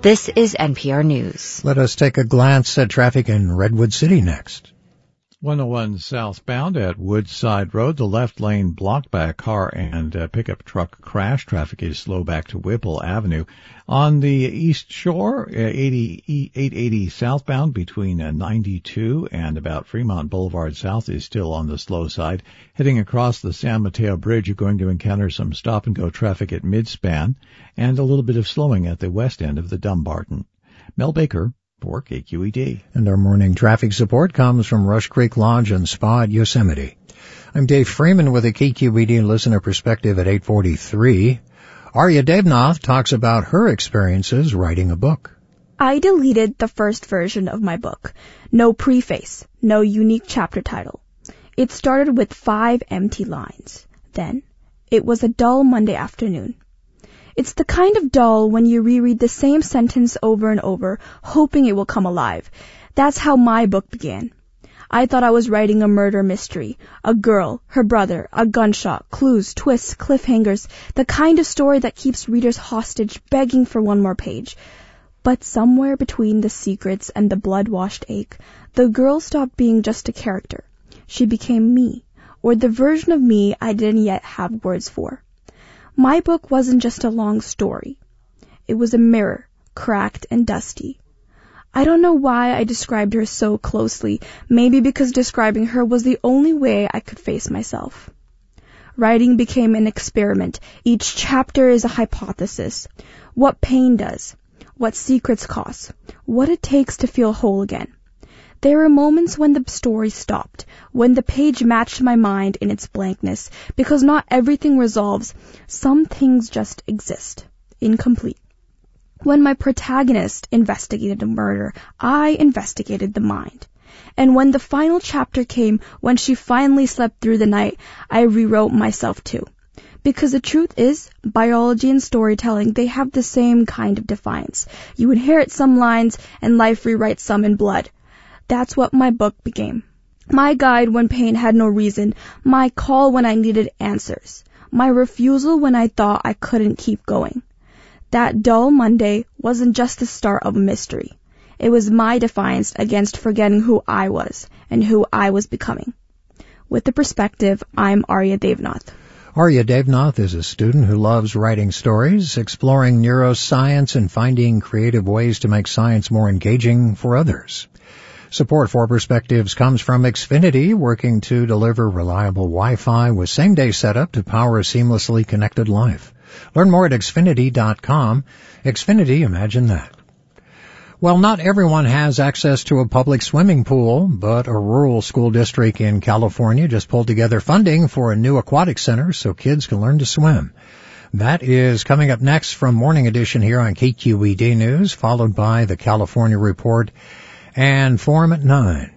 This is NPR News. Let us take a glance at traffic in Redwood City next. 101 southbound at Woodside Road. The left lane blocked by a car and pickup truck crash. Traffic is slow back to Whipple Avenue. On the East Shore, 880 southbound between 92 and about Fremont Boulevard South is still on the slow side. Heading across the San Mateo Bridge, you're going to encounter some stop-and-go traffic at Midspan and a little bit of slowing at the west end of the Dumbarton. Mel Baker for KQED. And our morning traffic support comes from Rush Creek Lodge and Spa at Yosemite. I'm Dave Freeman with a KQED listener perspective at 8:43. Arya Devnath talks about her experiences writing a book. I deleted the first version of my book. No preface, no unique chapter title. It started with 5 empty lines. Then, it was a dull Monday afternoon. It's the kind of dull when you reread the same sentence over and over, hoping it will come alive. That's how my book began. I thought I was writing a murder mystery. A girl, her brother, a gunshot, clues, twists, cliffhangers, the kind of story that keeps readers hostage, begging for one more page. But somewhere between the secrets and the blood-washed ache, the girl stopped being just a character. She became me, or the version of me I didn't yet have words for. My book wasn't just a long story. It was a mirror, cracked and dusty. I don't know why I described her so closely, maybe because describing her was the only way I could face myself. Writing became an experiment. Each chapter is a hypothesis. What pain does, what secrets cost, what it takes to feel whole again. There were moments when the story stopped, when the page matched my mind in its blankness, because not everything resolves. Some things just exist, incomplete. When my protagonist investigated a murder, I investigated the mind. And when the final chapter came, when she finally slept through the night, I rewrote myself too. Because the truth is, biology and storytelling, they have the same kind of defiance. You inherit some lines, and life rewrites some in blood. That's what my book became. My guide when pain had no reason, my call when I needed answers, my refusal when I thought I couldn't keep going. That dull Monday wasn't just the start of a mystery. It was my defiance against forgetting who I was and who I was becoming. With the perspective, I'm Arya Devnath. Arya Devnath is a student who loves writing stories, exploring neuroscience, and finding creative ways to make science more engaging for others. Support for Perspectives comes from Xfinity, working to deliver reliable Wi-Fi with same-day setup to power a seamlessly connected life. Learn more at Xfinity.com. Xfinity, imagine that. Well, not everyone has access to a public swimming pool, but a rural school district in California just pulled together funding for a new aquatic center so kids can learn to swim. That is coming up next from Morning Edition here on KQED News, followed by the California Report and Forum at 9.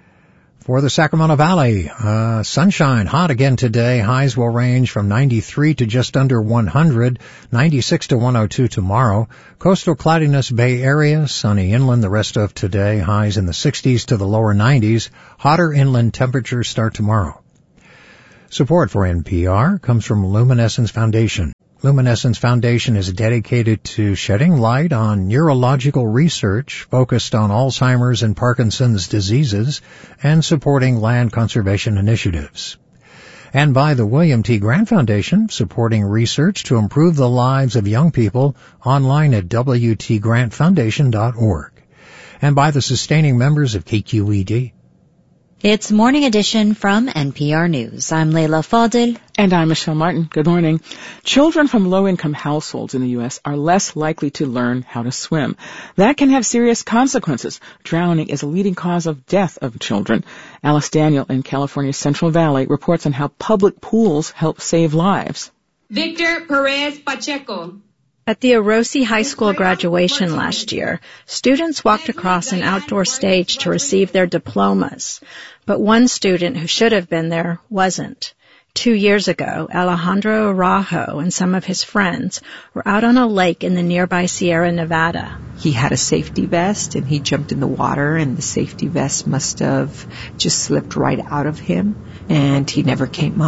For the Sacramento Valley, sunshine, hot again today. Highs will range from 93 to just under 100, 96 to 102 tomorrow. Coastal cloudiness Bay Area, sunny inland the rest of today. Highs in the 60s to the lower 90s. Hotter inland temperatures start tomorrow. Support for NPR comes from Luminescence Foundation. Luminescence Foundation is dedicated to shedding light on neurological research focused on Alzheimer's and Parkinson's diseases and supporting land conservation initiatives. And by the William T. Grant Foundation, supporting research to improve the lives of young people, online at wtgrantfoundation.org. And by the sustaining members of KQED. It's Morning Edition from NPR News. I'm Leila Fadil. And I'm Michelle Martin. Good morning. Children from low-income households in the U.S. are less likely to learn how to swim. That can have serious consequences. Drowning is a leading cause of death of children. Alice Daniel in California's Central Valley reports on how public pools help save lives. Victor Perez Pacheco. At the Orosi High School graduation last year, students walked across an outdoor stage to receive their diplomas. But one student who should have been there wasn't. 2 years ago, Alejandro Araujo and some of his friends were out on a lake in the nearby Sierra Nevada. He had a safety vest and he jumped in the water, and the safety vest must have just slipped right out of him, and he never came up.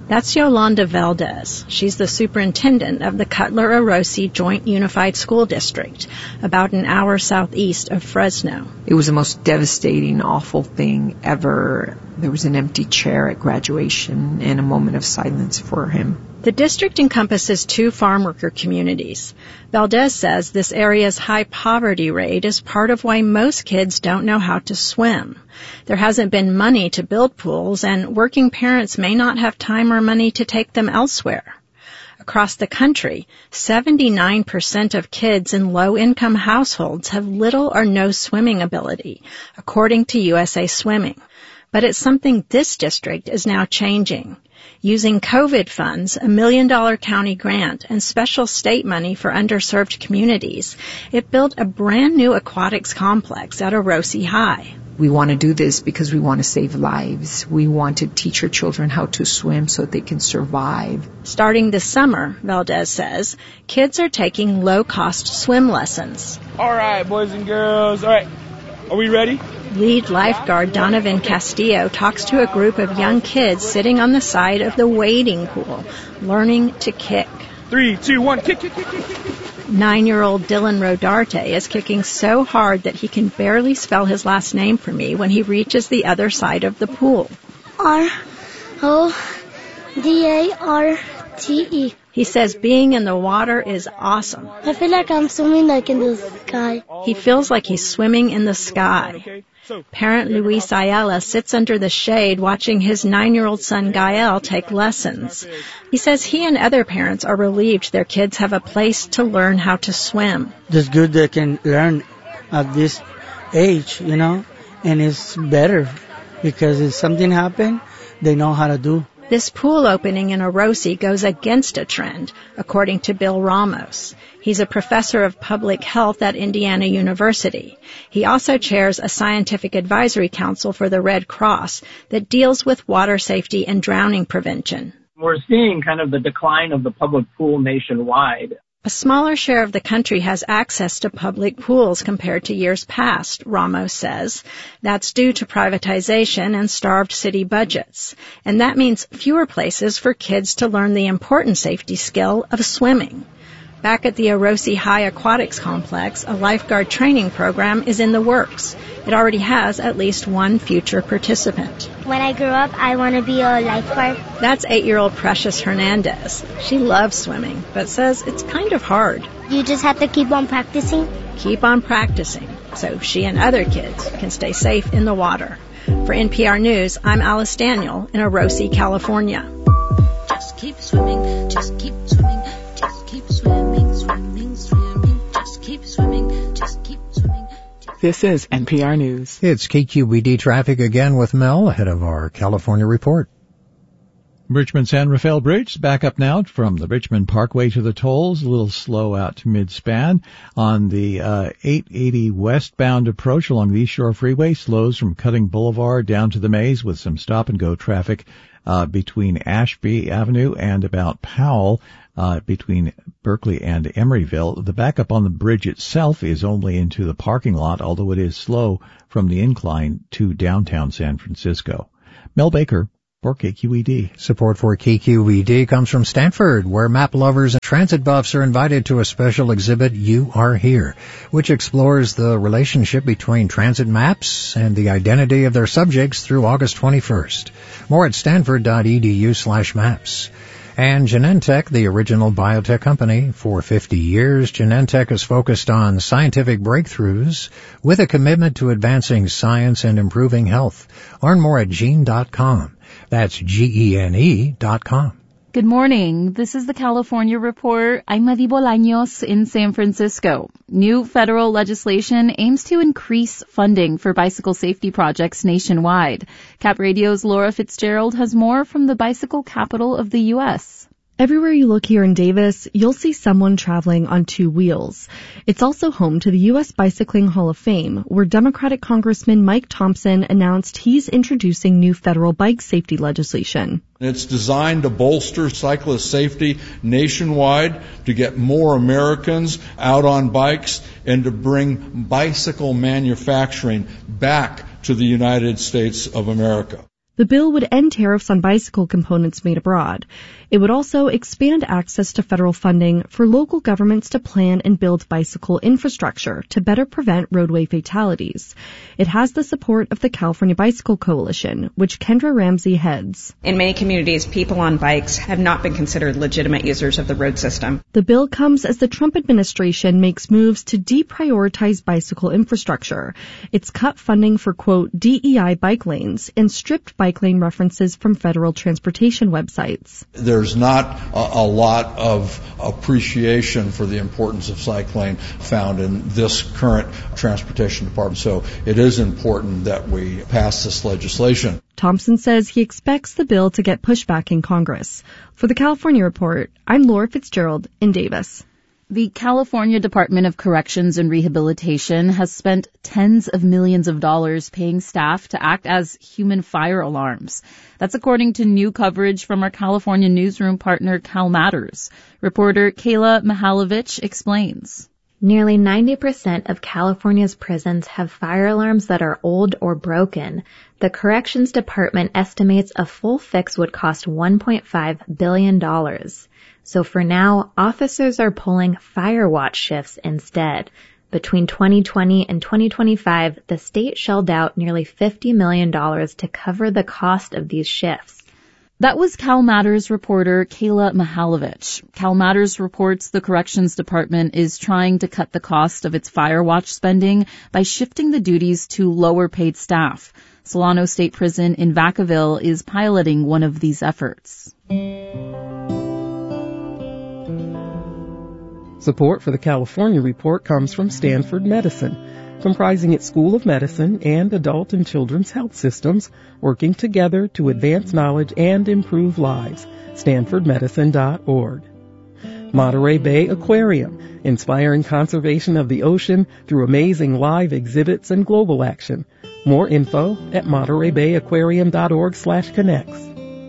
That's Yolanda Valdez. She's the superintendent of the Cutler-Orosi Joint Unified School District, about an hour southeast of Fresno. It was the most devastating, awful thing ever. There was an empty chair at graduation and a moment of silence for him. The district encompasses 2 farm worker communities. Valdez says this area's high poverty rate is part of why most kids don't know how to swim. There hasn't been money to build pools, and working parents may not have time or money to take them elsewhere. Across the country, 79% of kids in low-income households have little or no swimming ability, according to USA Swimming. But it's something this district is now changing. Using COVID funds, a $1 million county grant, and special state money for underserved communities, it built a brand new aquatics complex at Orosi High. We want to do this because we want to save lives. We want to teach our children how to swim so that they can survive. Starting this summer, Valdez says, kids are taking low-cost swim lessons. All right, boys and girls. All right, are we ready? Lead lifeguard Donovan Castillo talks to a group of young kids sitting on the side of the wading pool, learning to kick. 3, 2, 1, kick, kick, kick, kick, kick. 9-year-old Dylan Rodarte is kicking so hard that he can barely spell his last name for me when he reaches the other side of the pool. R-O-D-A-R-T-E. He says being in the water is awesome. I feel like I'm swimming like in the sky. He feels like he's swimming in the sky. Parent Luis Ayala sits under the shade watching his 9-year-old son Gael take lessons. He says he and other parents are relieved their kids have a place to learn how to swim. It's good they can learn at this age, and it's better because if something happens, they know how to do. This pool opening in Orosi goes against a trend, according to Bill Ramos. He's a professor of public health at Indiana University. He also chairs a scientific advisory council for the Red Cross that deals with water safety and drowning prevention. We're seeing kind of the decline of the public pool nationwide. A smaller share of the country has access to public pools compared to years past, Ramos says. That's due to privatization and starved city budgets. And that means fewer places for kids to learn the important safety skill of swimming. Back at the Orosi High Aquatics Complex, a lifeguard training program is in the works. It already has at least one future participant. When I grow up, I want to be a lifeguard. That's 8-year-old Precious Hernandez. She loves swimming, but says it's kind of hard. You just have to keep on practicing? Keep on practicing, so she and other kids can stay safe in the water. For NPR News, I'm Alice Daniel in Orosi, California. Just keep swimming, just keep swimming, just keep swimming, swimming, swimming, just keep swimming, just keep swimming. This is NPR News. It's KQED traffic again with Mel ahead of our California report. Richmond-San Rafael Bridge back up now from the Richmond Parkway to the tolls, a little slow out to mid-span. On the 880 westbound approach along the East Shore Freeway, slows from Cutting Boulevard down to the Maze with some stop-and-go traffic between Ashby Avenue and about Powell, between Berkeley and Emeryville. The backup on the bridge itself is only into the parking lot, although it is slow from the incline to downtown San Francisco. Mel Baker for KQED. Support for KQED comes from Stanford, where map lovers and transit buffs are invited to a special exhibit, You Are Here, which explores the relationship between transit maps and the identity of their subjects through August 21st. More at stanford.edu/maps. And Genentech, the original biotech company. For 50 years, Genentech has focused on scientific breakthroughs with a commitment to advancing science and improving health. Learn more at gene.com. That's GENE.com. Good morning. This is the California Report. I'm Madi Bolaños in San Francisco. New federal legislation aims to increase funding for bicycle safety projects nationwide. Cap Radio's Laura Fitzgerald has more from the bicycle capital of the U.S. Everywhere you look here in Davis, you'll see someone traveling on two wheels. It's also home to the U.S. Bicycling Hall of Fame, where Democratic Congressman Mike Thompson announced he's introducing new federal bike safety legislation. It's designed to bolster cyclist safety nationwide, to get more Americans out on bikes, and to bring bicycle manufacturing back to the United States of America. The bill would end tariffs on bicycle components made abroad. It would also expand access to federal funding for local governments to plan and build bicycle infrastructure to better prevent roadway fatalities. It has the support of the California Bicycle Coalition, which Kendra Ramsey heads. In many communities, people on bikes have not been considered legitimate users of the road system. The bill comes as the Trump administration makes moves to deprioritize bicycle infrastructure. It's cut funding for, quote, DEI bike lanes and stripped bike lane references from federal transportation websites. There's not a lot of appreciation for the importance of bike lane found in this current transportation department. So it is important that we pass this legislation. Thompson says he expects the bill to get pushback in Congress. For the California Report, I'm Laura Fitzgerald in Davis. The California Department of Corrections and Rehabilitation has spent tens of millions of dollars paying staff to act as human fire alarms. That's according to new coverage from our California newsroom partner CalMatters. Reporter Kayla Mihalovich explains. Nearly 90% of California's prisons have fire alarms that are old or broken. The Corrections Department estimates a full fix would cost $1.5 billion. So for now, officers are pulling fire watch shifts instead. Between 2020 and 2025, the state shelled out nearly $50 million to cover the cost of these shifts. That was CalMatters reporter Kayla Mihalovich. CalMatters reports the Corrections Department is trying to cut the cost of its fire watch spending by shifting the duties to lower paid staff. Solano State Prison in Vacaville is piloting one of these efforts. Support for the California Report comes from Stanford Medicine, comprising its School of Medicine and Adult and Children's Health Systems, working together to advance knowledge and improve lives. StanfordMedicine.org. Monterey Bay Aquarium, inspiring conservation of the ocean through amazing live exhibits and global action. More info at MontereyBayAquarium.org/connects.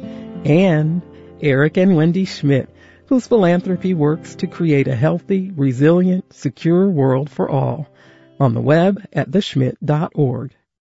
And Eric and Wendy Schmidt, whose philanthropy works to create a healthy, resilient, secure world for all. On the web at theschmidt.org.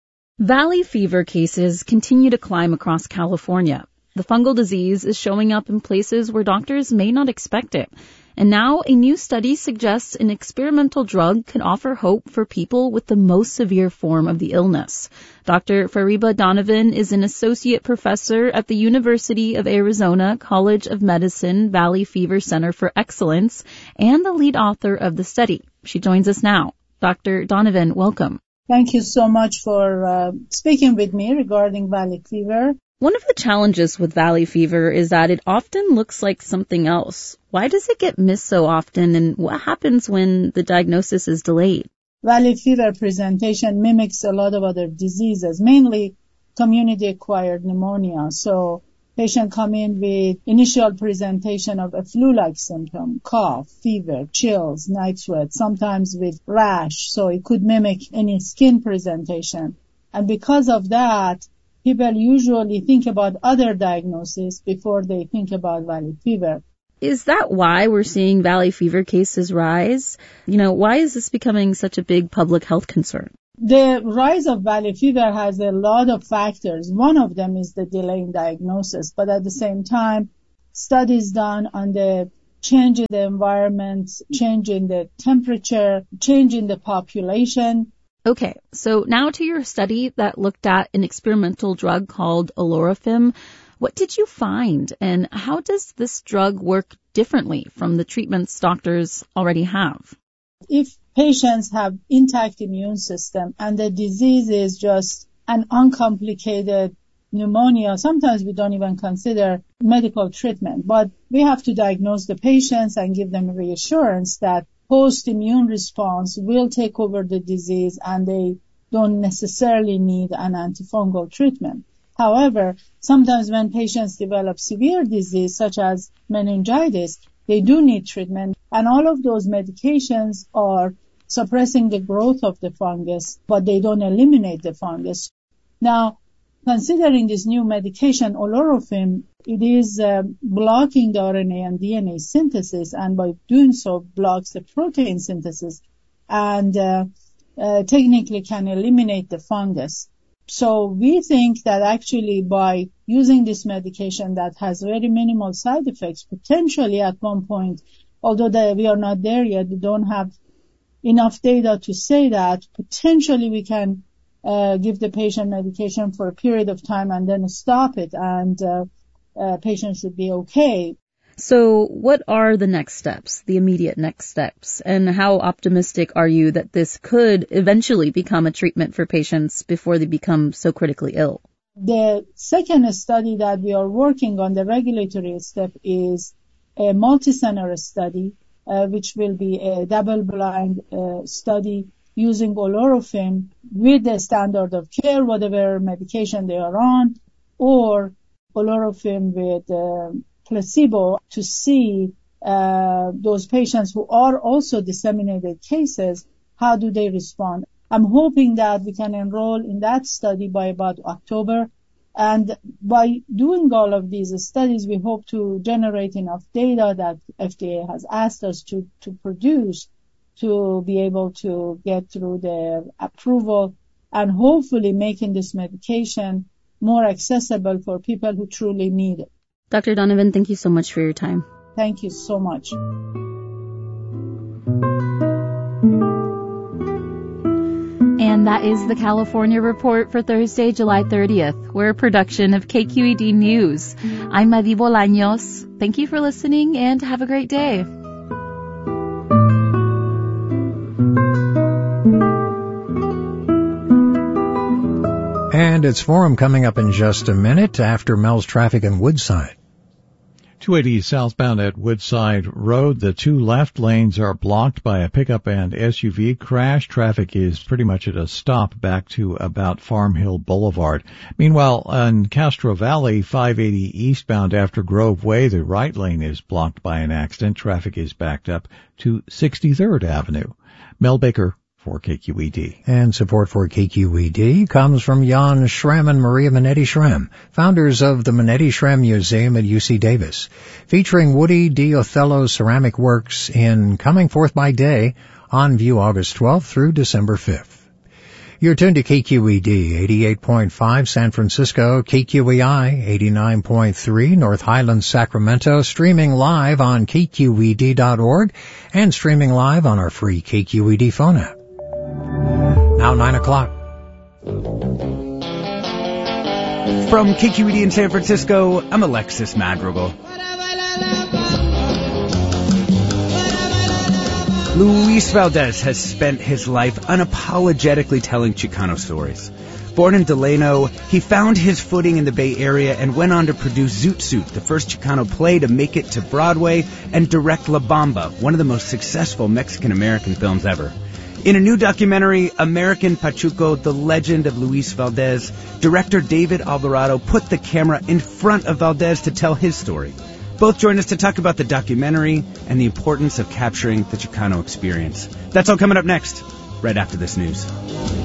Valley fever cases continue to climb across California. The fungal disease is showing up in places where doctors may not expect it. And now a new study suggests an experimental drug could offer hope for people with the most severe form of the illness. Dr. Fariba Donovan is an associate professor at the University of Arizona College of Medicine Valley Fever Center for Excellence and the lead author of the study. She joins us now. Dr. Donovan, welcome. Thank you so much for speaking with me regarding valley fever. One of the challenges with valley fever is that it often looks like something else. Why does it get missed so often, and what happens when the diagnosis is delayed? Valley fever presentation mimics a lot of other diseases, mainly community-acquired pneumonia. So patients come in with initial presentation of a flu-like symptom, cough, fever, chills, night sweat, sometimes with rash. So it could mimic any skin presentation. And because of that, people usually think about other diagnoses before they think about valley fever. Is that why we're seeing valley fever cases rise? Why is this becoming such a big public health concern? The rise of valley fever has a lot of factors. One of them is the delay in diagnosis, but at the same time, studies done on the change in the environment, change in the temperature, change in the population. Okay, so now to your study that looked at an experimental drug called Olorofim. What did you find, and how does this drug work differently from the treatments doctors already have? If patients have intact immune system and the disease is just an uncomplicated pneumonia, sometimes we don't even consider medical treatment, but we have to diagnose the patients and give them reassurance that post-immune response will take over the disease and they don't necessarily need an antifungal treatment. However, sometimes when patients develop severe disease such as meningitis, they do need treatment, and all of those medications are suppressing the growth of the fungus, but they don't eliminate the fungus. Now, considering this new medication, Olorofim, it is blocking the RNA and DNA synthesis, and by doing so blocks the protein synthesis and technically can eliminate the fungus. So we think that actually by using this medication that has very minimal side effects, potentially at one point, although we are not there yet, we don't have enough data to say that, potentially we can give the patient medication for a period of time and then stop it, and patient should be okay. So what are the next steps, the immediate next steps, and how optimistic are you that this could eventually become a treatment for patients before they become so critically ill? The second study that we are working on, the regulatory step, is a multi-center study, which will be a double-blind study using olorofim with the standard of care, whatever medication they are on, or olorofim with placebo, to see those patients who are also disseminated cases, how do they respond. I'm hoping that we can enroll in that study by about October. And by doing all of these studies, we hope to generate enough data that FDA has asked us to produce to be able to get through the approval and hopefully making this medication more accessible for people who truly need it. Dr. Donovan, thank you so much for your time. Thank you so much. And that is the California Report for Thursday, July 30th. We're a production of KQED News. I'm Madi Bolaños. Thank you for listening and have a great day. And it's Forum coming up in just a minute after Mel's traffic in Woodside. 280 southbound at Woodside Road. The two left lanes are blocked by a pickup and SUV crash. Traffic is pretty much at a stop back to about Farm Hill Boulevard. Meanwhile, on Castro Valley, 580 eastbound after Grove Way, the right lane is blocked by an accident. Traffic is backed up to 63rd Avenue. Mel Baker for KQED. And support for KQED comes from Jan Schramm and Maria Minetti Schramm, founders of the Minetti Schramm Museum at UC Davis, featuring Woody D. Othello ceramic works in Coming Forth by Day, on view August 12th through December 5th. You're tuned to KQED 88.5 San Francisco, KQEI 89.3 North Highlands, Sacramento, streaming live on KQED.org and streaming live on our free KQED phone app. Now 9 o'clock. From KQED in San Francisco, I'm Alexis Madrigal. Luis Valdez has spent his life unapologetically telling Chicano stories. Born in Delano, he found his footing in the Bay Area and went on to produce Zoot Suit, the first Chicano play to make it to Broadway, and direct La Bamba, one of the most successful Mexican-American films ever. In a new documentary, American Pachuco, The Legend of Luis Valdez, director David Alvarado put the camera in front of Valdez to tell his story. Both join us to talk about the documentary and the importance of capturing the Chicano experience. That's all coming up next, right after this news.